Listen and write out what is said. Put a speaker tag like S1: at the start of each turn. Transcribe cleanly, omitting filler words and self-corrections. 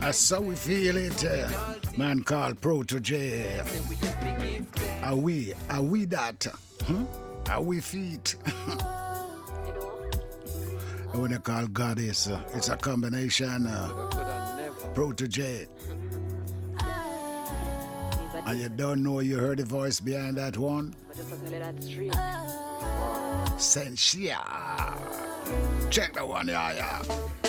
S1: That's how we feel it. Man called Protege. Are we that? Are we feet? When they call Goddess, it's a combination. Protege. And you don't know you heard the voice behind that one? Sensia. Check the one, yeah.